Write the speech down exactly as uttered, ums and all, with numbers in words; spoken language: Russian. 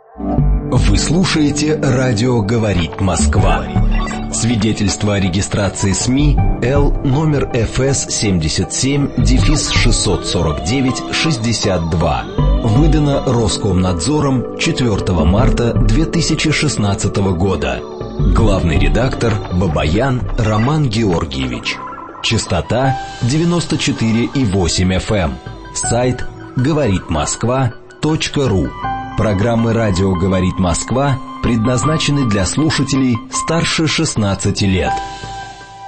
Вы слушаете «Радио говорит Москва». Свидетельство о регистрации СМИ Л номер эф эс семьдесят семь шестьсот сорок девять шестьдесят два. Выдано Роскомнадзором четвёртого марта две тысячи шестнадцатого года. Главный редактор Бабаян Роман Георгиевич. Частота девяносто четыре и восемь эф эм. Сайт говорит москва точка ру. Программы «Радио говорит Москва» предназначены для слушателей старше шестнадцати лет.